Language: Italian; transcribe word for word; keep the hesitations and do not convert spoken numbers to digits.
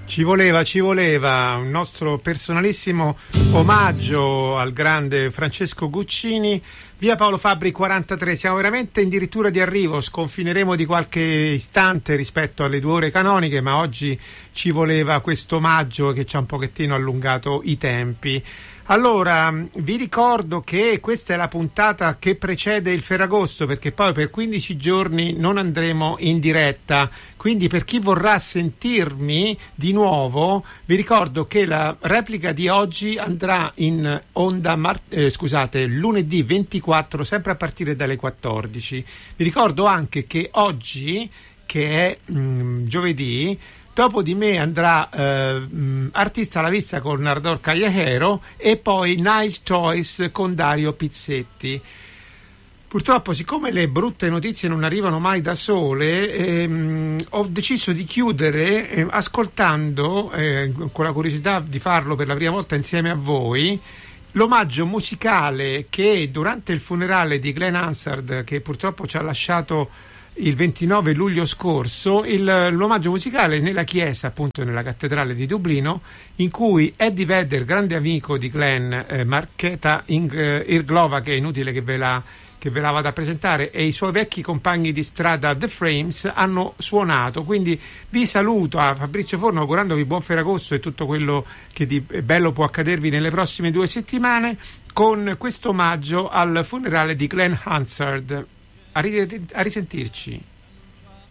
Ci voleva, ci voleva un nostro personalissimo omaggio al grande Francesco Guccini. Via Paolo Fabbri quarantatré, siamo veramente addirittura di arrivo, sconfineremo di qualche istante rispetto alle due ore canoniche, ma oggi ci voleva questo omaggio che ci ha un pochettino allungato i tempi. Allora, vi ricordo che questa è la puntata che precede il Ferragosto, perché poi per quindici giorni non andremo in diretta, quindi per chi vorrà sentirmi di nuovo, vi ricordo che la replica di oggi andrà in onda mar- eh, scusate, lunedì ventiquattro, sempre a partire dalle quattordici. Vi ricordo anche che oggi, che è mh, giovedì, dopo di me andrà eh, Artista alla vista con Nardor Callejeiro e poi Nice Choice con Dario Pizzetti. Purtroppo, siccome le brutte notizie non arrivano mai da sole, ehm, ho deciso di chiudere eh, ascoltando, eh, con la curiosità di farlo per la prima volta insieme a voi, l'omaggio musicale che durante il funerale di Glenn Hansard, che purtroppo ci ha lasciato il ventinove luglio scorso, il, l'omaggio musicale nella chiesa, appunto nella cattedrale di Dublino, in cui Eddie Vedder, grande amico di Glenn, eh, Marketa Ing- Irglova, che è inutile che ve la che ve la vado a presentare, e i suoi vecchi compagni di strada The Frames hanno suonato. Quindi vi saluto a Fabrizio Forno augurandovi buon Ferragosto e tutto quello che di bello può accadervi nelle prossime due settimane con questo omaggio al funerale di Glenn Hansard. A risentirci.